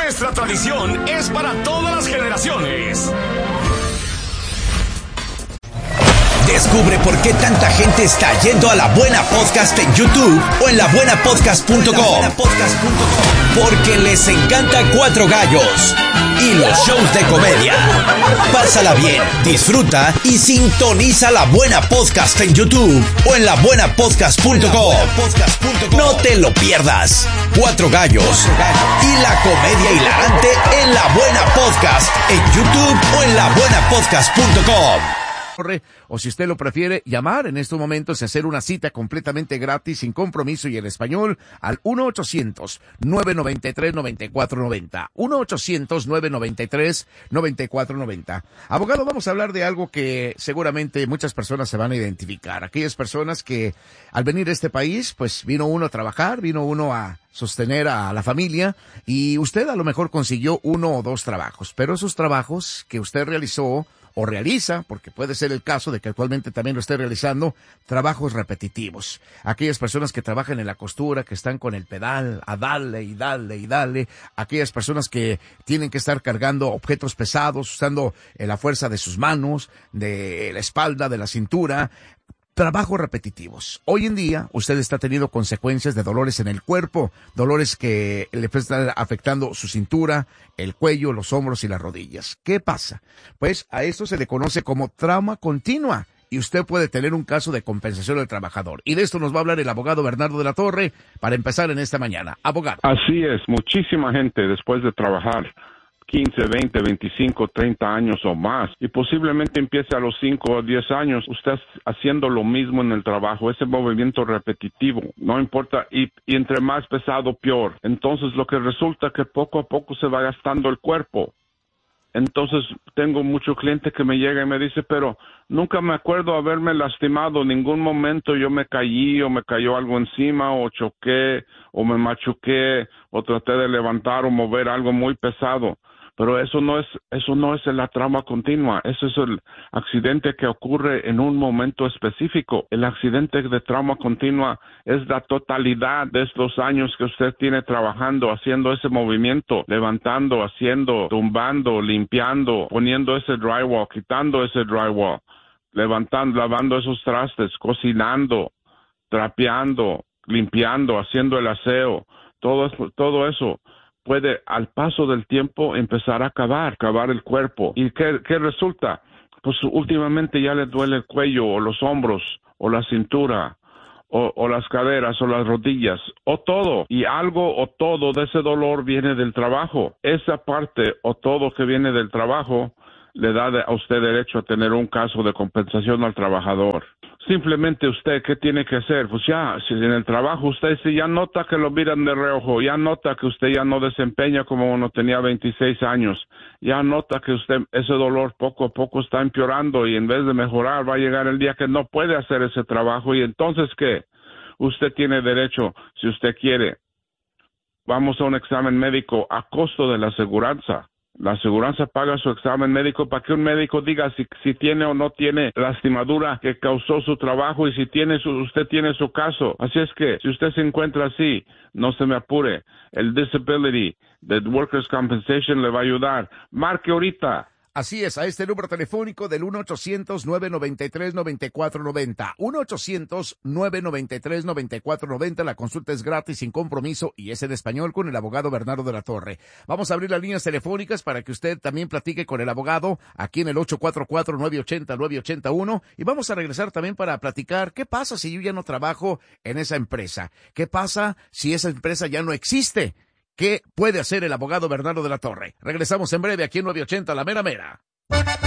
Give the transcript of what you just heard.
Nuestra tradición es para todas las generaciones. Descubre por qué tanta gente está yendo a La Buena Podcast en YouTube o en labuenapodcast.com. Porque les encanta Cuatro Gallos y los shows de comedia. Pásala bien, disfruta y sintoniza La Buena Podcast en YouTube o en labuenapodcast.com. No te lo pierdas. Cuatro Gallos y la comedia hilarante en La Buena Podcast en YouTube o en labuenapodcast.com. O si usted lo prefiere, llamar en estos momentos y hacer una cita completamente gratis, sin compromiso y en español, al 1-800-993-9490. 1-800-993-9490. Abogado, vamos a hablar de algo que seguramente muchas personas se van a identificar. Aquellas personas que al venir a este país, pues vino uno a trabajar, vino uno a sostener a la familia y usted a lo mejor consiguió uno o dos trabajos, pero esos trabajos que usted realizó o realiza, porque puede ser el caso de que actualmente también lo esté realizando, trabajos repetitivos. Aquellas personas que trabajan en la costura, que están con el pedal a darle y darle y darle. Aquellas personas que tienen que estar cargando objetos pesados, usando la fuerza de sus manos, de la espalda, de la cintura. Trabajos repetitivos. Hoy en día usted está teniendo consecuencias de dolores en el cuerpo, dolores que le están afectando su cintura, el cuello, los hombros y las rodillas. ¿Qué pasa? Pues a esto se le conoce como trauma continua y usted puede tener un caso de compensación al trabajador. Y de esto nos va a hablar el abogado Bernardo de la Torre para empezar en esta mañana. Abogado. Así es, muchísima gente después de trabajar 15, 20, 25, 30 años o más, y posiblemente empiece a los 5 o 10 años, usted haciendo lo mismo en el trabajo, ese movimiento repetitivo, no importa, y entre más pesado, peor. Entonces, lo que resulta que poco a poco se va gastando el cuerpo. Entonces, tengo mucho cliente que me llega y me dice, pero nunca me acuerdo haberme lastimado, en ningún momento yo me caí o me cayó algo encima o choqué o me machuqué o traté de levantar o mover algo muy pesado. Pero eso no es la trauma continua, eso es el accidente que ocurre en un momento específico. El accidente de trauma continua es la totalidad de estos años que usted tiene trabajando, haciendo ese movimiento, levantando, haciendo, tumbando, limpiando, poniendo ese drywall, quitando ese drywall, levantando, lavando esos trastes, cocinando, trapeando, limpiando, haciendo el aseo, todo eso puede al paso del tiempo empezar a acabar el cuerpo. ¿Y qué resulta? Pues últimamente ya le duele el cuello o los hombros o la cintura o las caderas o las rodillas o todo. Y algo o todo de ese dolor viene del trabajo. Esa parte o todo que viene del trabajo le da a usted derecho a tener un caso de compensación al trabajador. Simplemente usted, ¿qué tiene que hacer? Pues ya, si en el trabajo usted ya nota que lo miran de reojo, ya nota que usted ya no desempeña como uno tenía 26 años, ya nota que usted, ese dolor poco a poco está empeorando y en vez de mejorar va a llegar el día que no puede hacer ese trabajo y entonces, ¿qué? Usted tiene derecho, si usted quiere, vamos a un examen médico a costo de la aseguranza. La aseguranza paga su examen médico para que un médico diga si tiene o no tiene lastimadura que causó su trabajo y si usted tiene su caso. Así es que si usted se encuentra así, no se me apure. El disability, the workers' compensation le va a ayudar. Marque ahorita. Así es, a este número telefónico del 1-800-993-9490. 1-800-993-9490. La consulta es gratis, sin compromiso y es en español con el abogado Bernardo de la Torre. Vamos a abrir las líneas telefónicas para que usted también platique con el abogado aquí en el 844-980-981 y vamos a regresar también para platicar qué pasa si yo ya no trabajo en esa empresa. ¿Qué pasa si esa empresa ya no existe? ¿Qué puede hacer el abogado Bernardo de la Torre? Regresamos en breve aquí en 980, La Mera Mera.